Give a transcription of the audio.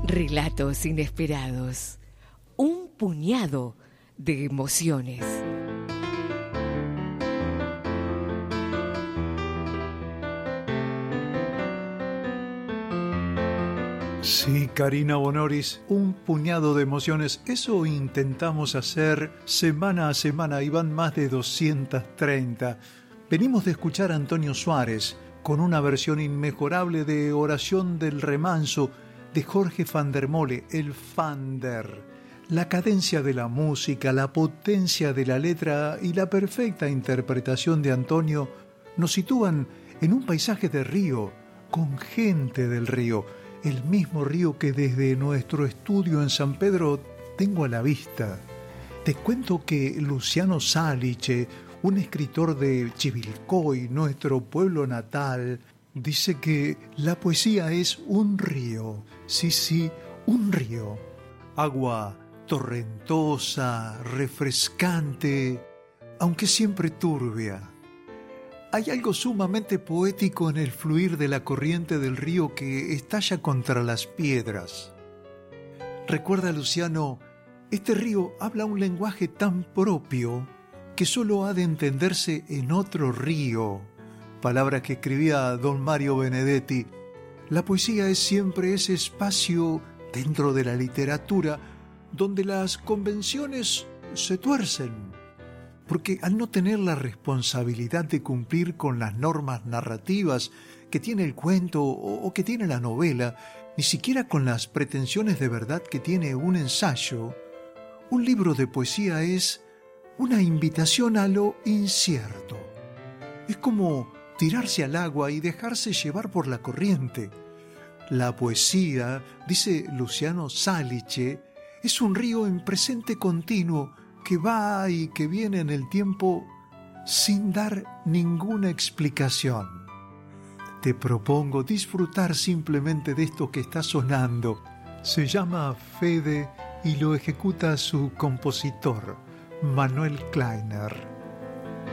Relatos inesperados. Un puñado de emociones. Sí, Karina Bonoris, un puñado de emociones. Eso intentamos hacer semana a semana y van más de 230. Venimos de escuchar a Antonio Suárez con una versión inmejorable de Oración del Remanso de Jorge van der Mole, el Fander. La cadencia de la música, la potencia de la letra y la perfecta interpretación de Antonio nos sitúan en un paisaje de río, con gente del río, el mismo río que desde nuestro estudio en San Pedro tengo a la vista. Te cuento que Luciano Salice, un escritor de Chivilcoy, nuestro pueblo natal, dice que la poesía es un río. Sí, un río. Agua torrentosa, refrescante, aunque siempre turbia. Hay algo sumamente poético en el fluir de la corriente del río que estalla contra las piedras. Recuerda, Luciano, este río habla un lenguaje tan propio que solo ha de entenderse en otro río. Palabra que escribía don Mario Benedetti. La poesía es siempre ese espacio dentro de la literatura donde las convenciones se tuercen, porque al no tener la responsabilidad de cumplir con las normas narrativas que tiene el cuento o que tiene la novela, ni siquiera con las pretensiones de verdad que tiene un ensayo, un libro de poesía es una invitación a lo incierto. Es como tirarse al agua y dejarse llevar por la corriente. La poesía, dice Luciano Salice, es un río en presente continuo que va y que viene en el tiempo sin dar ninguna explicación. Te propongo disfrutar simplemente de esto que está sonando. Se llama Fede y lo ejecuta su compositor, Manuel Kleiner.